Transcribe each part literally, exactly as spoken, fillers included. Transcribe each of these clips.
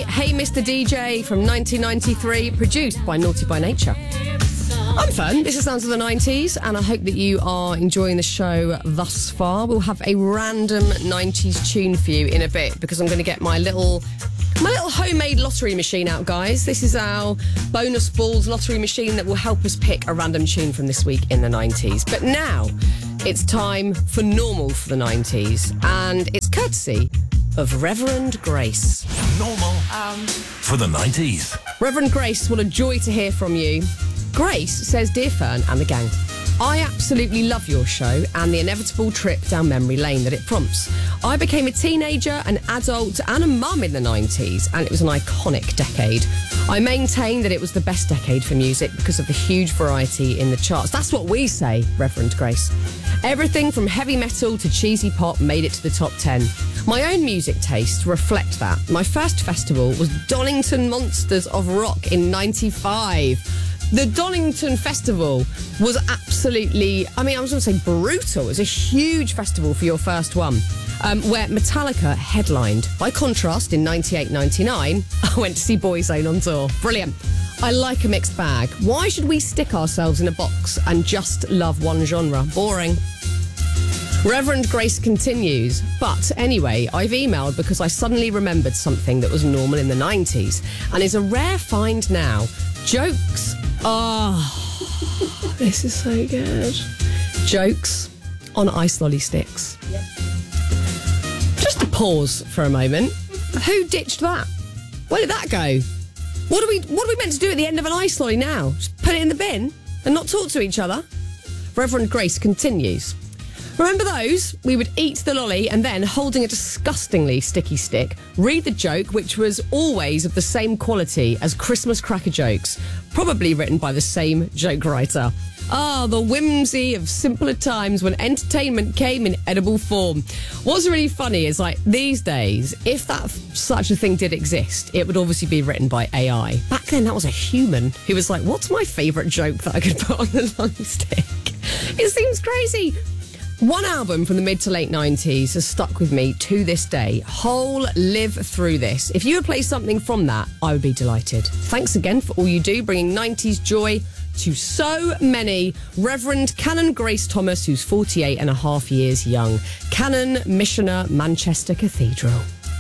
Hey Mister D J from nineteen ninety-three, produced by Naughty by Nature. I'm Fern, this is Sounds of the nineties, and I hope that you are enjoying the show thus far. We'll have a random nineties tune for you in a bit, because I'm going to get my little my little homemade lottery machine out, guys. This is our bonus balls lottery machine that will help us pick a random tune from this week in the nineties. But now it's time for normal for the nineties, and it's courtesy of Reverend Grace. Normal um. for the nineties. Reverend Grace, what a joy to hear from you. Grace says, Dear Fern and the gang, I absolutely love your show and the inevitable trip down memory lane that it prompts. I became a teenager, an adult and a mum in the nineties, and it was an iconic decade. I maintain that it was the best decade for music because of the huge variety in the charts. That's what we say, Reverend Grace. Everything from heavy metal to cheesy pop made it to the top ten. My own music tastes reflect that. My first festival was Donington Monsters of Rock in ninety-five. The Donington Festival was absolutely, I mean, I was going to say brutal. It was a huge festival for your first one, um, where Metallica headlined. By contrast, in ninety-eight ninety-nine, I went to see Boyzone on tour. Brilliant. I like a mixed bag. Why should we stick ourselves in a box and just love one genre? Boring. Reverend Grace continues, but anyway, I've emailed because I suddenly remembered something that was normal in the nineties and is a rare find now. Jokes. Oh, this is so good. Jokes on ice lolly sticks. Yep. Just a pause for a moment. Who ditched that? Where did that go? What are we What are we meant to do at the end of an ice lolly now? Just put it in the bin and not talk to each other? Reverend Grace continues. Remember those? We would eat the lolly and then, holding a disgustingly sticky stick, read the joke, which was always of the same quality as Christmas cracker jokes, probably written by the same joke writer. Ah, the whimsy of simpler times when entertainment came in edible form. What's really funny is, like, these days, if that such a thing did exist, it would obviously be written by A I. Back then, that was a human who was like, what's my favourite joke that I could put on the lolly stick? It seems crazy. One album from the mid to late nineties has stuck with me to this day. Whole Live Through This. If you would play something from that, I would be delighted. Thanks again for all you do, bringing nineties joy to so many. Reverend Canon Grace Thomas, who's forty-eight and a half years young. Canon Missioner, Manchester Cathedral.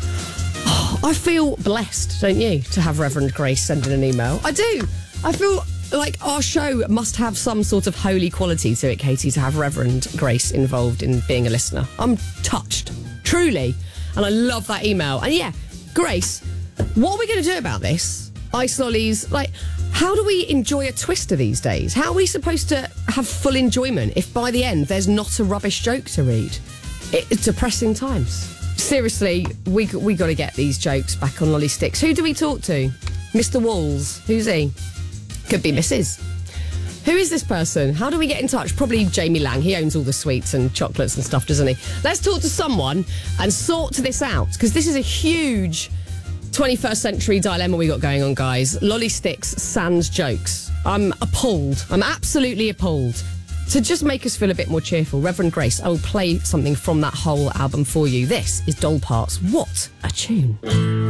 Oh, I feel blessed, don't you, to have Reverend Grace send in an email. I do. I feel like our show must have some sort of holy quality to it, Katie, to have Reverend Grace involved in being a listener. I'm touched, truly. And I love that email. And yeah, Grace, what are we going to do about this? Ice lollies, like, how do we enjoy a twister these days? How are we supposed to have full enjoyment if by the end there's not a rubbish joke to read? It, it's depressing times. Seriously, we we got to get these jokes back on lolly sticks. Who do we talk to? Mister Walls. Who's he? Could be Missus Who is this person? How do we get in touch? Probably Jamie Lang. He owns all the sweets and chocolates and stuff, doesn't he? Let's talk to someone and sort this out, because this is a huge twenty-first century dilemma we got going on, guys. Lolly sticks, sans jokes. I'm appalled. I'm absolutely appalled. To just make us feel a bit more cheerful, Reverend Grace, I will play something from that whole album for you. This is Doll Parts. What a tune.